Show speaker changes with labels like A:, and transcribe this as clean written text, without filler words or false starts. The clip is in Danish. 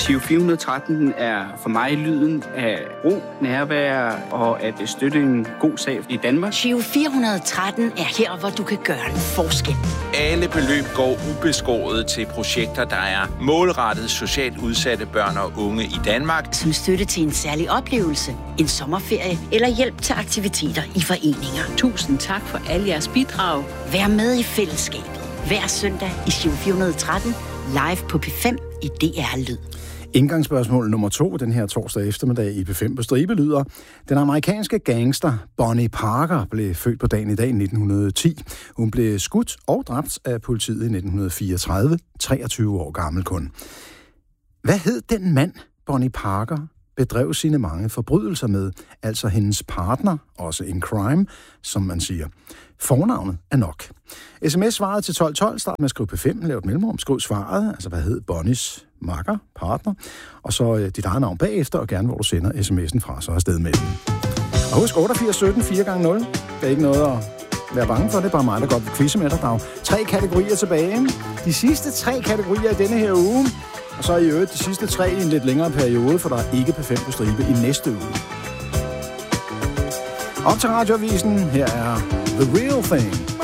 A: Giro 413 er for mig lyden af ro, nærvær og at støtte en god sag i Danmark.
B: Giro 413 er her, hvor du kan gøre en forskel.
C: Alle beløb går ubeskåret til projekter, der er målrettet socialt udsatte børn og unge i Danmark.
B: Som støtte til en særlig oplevelse, en sommerferie eller hjælp til aktiviteter i foreninger.
D: Tusind tak for alle jeres bidrag.
B: Vær med i fællesskabet. Hver søndag i Giro 413, live på P5 i DR Lyd.
E: Indgangsspørgsmål nummer 2 den her torsdag eftermiddag i P5 på stribe lyder: den amerikanske gangster Bonnie Parker blev født på dagen i dag 1910. Hun blev skudt og dræbt af politiet i 1934, 23 år gammel kun. Hvad hed den mand, Bonnie Parker bedrev sine mange forbrydelser med, altså hendes partner, også in crime, som man siger? Fornavnet er nok. SMS-svaret til 1212, start med at skrive P5, lav et mellemrum, skriv svaret, altså hvad hed Bonnies makker, partner, og så dit eget navn bagefter, og gerne hvor du sender sms'en fra, så er afsted med den. Og husk 8817 4x0, der er ikke noget at være bange for, det er bare mig, der godt vil quizze med dig. Der er 3 kategorier tilbage. De sidste 3 kategorier i denne her uge, og så i øvrigt de sidste 3 i en lidt længere periode, for der er ikke P5 på stribe i næste uge. Op til radioavisen, her er The Real Thing.